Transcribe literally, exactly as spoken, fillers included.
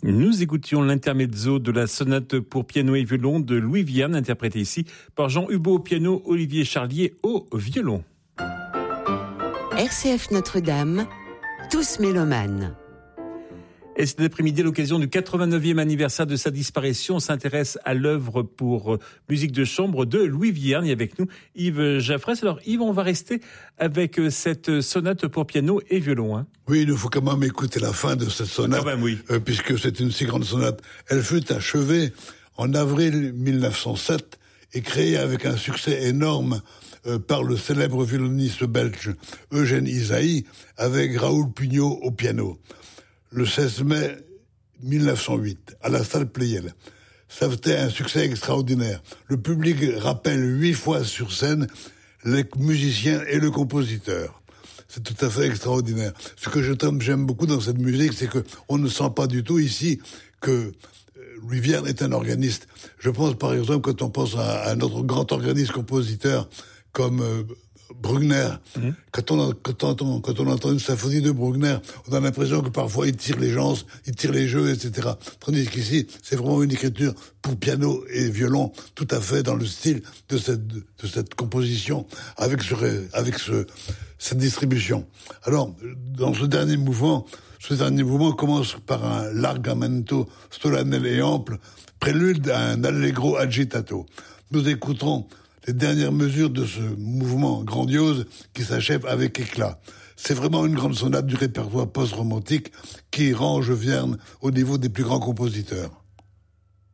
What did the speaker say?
Nous écoutions l'intermezzo de la sonate pour piano et violon de Louis Vierne, interprété ici par Jean Hubaut au piano, Olivier Charlier au violon. R C F Notre-Dame, tous mélomanes. Et cet après-midi, à l'occasion du quatre-vingt-neuvième anniversaire de sa disparition, on s'intéresse à l'œuvre pour musique de chambre de Louis Vierne. Et avec nous, Yves Jaffrès. Alors Yves, on va rester avec cette sonate pour piano et violon. Hein. Oui, il nous faut quand même écouter la fin de cette sonate, ah ben oui. euh, puisque c'est une si grande sonate. Elle fut achevée en avril mille neuf cent sept et créée avec un succès énorme euh, par le célèbre violoniste belge Eugène Ysaÿe, avec Raoul Pugnot au piano. Le seize mai mille neuf cent huit, à la salle Pleyel. Ça faisait un succès extraordinaire. Le public rappelle huit fois sur scène les musiciens et le compositeur. C'est tout à fait extraordinaire. Ce que je j'aime beaucoup dans cette musique, c'est que on ne sent pas du tout ici que Louis Vierne est un organiste. Je pense par exemple, quand on pense à un autre grand organiste compositeur comme euh, Bruckner, mmh. quand, on, quand, on, quand on entend une symphonie de Bruckner, on a l'impression que parfois il tire les gens, il tire les jeux, et cetera. Tandis qu'ici, c'est vraiment une écriture pour piano et violon, tout à fait dans le style de cette, de cette composition, avec, ce, avec ce, cette distribution. Alors, dans ce dernier mouvement, ce dernier mouvement commence par un largamento solennel et ample, prélude à un allegro agitato. Nous écouterons les dernières mesures de ce mouvement grandiose qui s'achève avec éclat. C'est vraiment une grande sonate du répertoire post-romantique qui range Vierne au niveau des plus grands compositeurs.